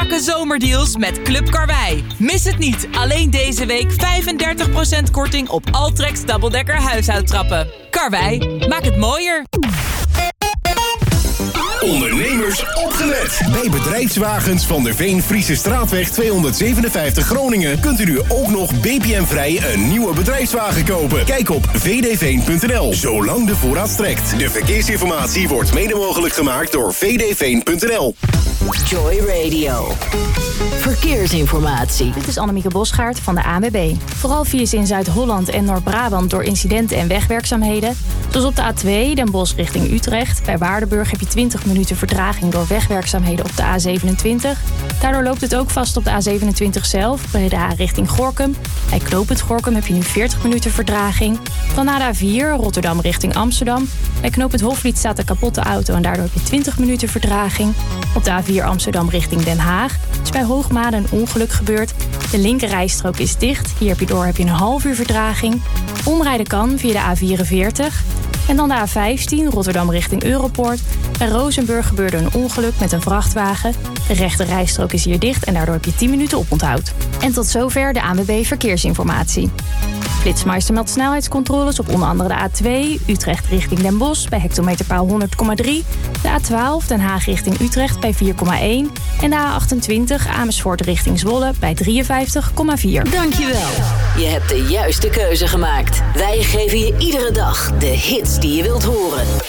Strakke zomerdeals met Club Karwei. Mis het niet. Alleen deze week 35% korting op Altrex dubbeldekker huishoudtrappen. Karwei, maak het mooier. Ondernemers opgelet. Bij Bedrijfswagens van der Veen Friese Straatweg 257 Groningen kunt u nu ook nog BPM-vrij een nieuwe bedrijfswagen kopen. Kijk op vdveen.nl, zolang de voorraad strekt. De verkeersinformatie wordt mede mogelijk gemaakt door vdveen.nl. Joy Radio. Verkeersinformatie. Dit is Annemieke Bosgaard van de ANWB. Vooral files in Zuid-Holland en Noord-Brabant door incidenten en wegwerkzaamheden. Zoals op de A2 Den Bosch richting Utrecht. Bij Waardenburg heb je 20 minuten vertraging door wegwerkzaamheden op de A27. Daardoor loopt het ook vast op de A27 zelf. Breda richting Gorinchem. Bij knooppunt Gorinchem heb je nu 40 minuten vertraging. Dan naar de A4 Rotterdam richting Amsterdam. Bij knooppunt Hofvliet staat een kapotte auto en daardoor heb je 20 minuten vertraging. Op de A4 Amsterdam richting Den Haag is bij Hoogmade een ongeluk gebeurd. De linkerrijstrook is dicht. Hier heb je een half uur vertraging. Omrijden kan via de A44. En dan de A15 Rotterdam richting Europoort. Bij Rozenburg gebeurde een ongeluk met een vrachtwagen. De rechte rijstrook is hier dicht en daardoor heb je 10 minuten oponthoud. En tot zover de ANWB Verkeersinformatie. Flitsmeister meldt snelheidscontroles op onder andere de A2 Utrecht richting Den Bosch bij hectometerpaal 100,3. De A12 Den Haag richting Utrecht bij 4,1. En de A28 Amersfoort richting Zwolle bij 53,4. Dankjewel. Je hebt de juiste keuze gemaakt. Wij geven je iedere dag de hits die je wilt horen.